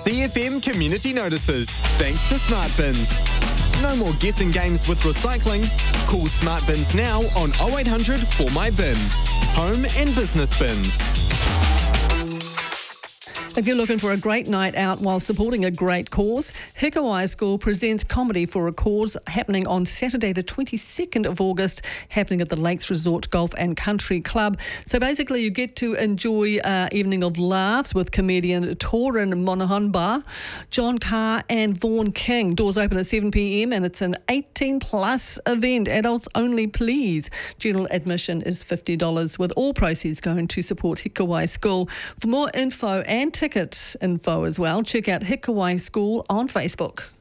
CFM community notices, thanks to Smart Bins. No more guessing games with recycling. Call Smart Bins now on 0800 for my bin. Home and business bins. If you're looking for a great night out while supporting a great cause, Hikawai School presents Comedy for a Cause, happening on Saturday the 22nd of August, happening at the Lakes Resort Golf and Country Club. So basically you get to enjoy an evening of laughs with comedian Torin Monahanba, John Carr and Vaughan King. Doors open at 7pm and it's an 18 plus event. Adults only, please. General admission is $50, with all proceeds going to support Hikawai School. For more info and ticket info as well, check out Hikawai School on Facebook.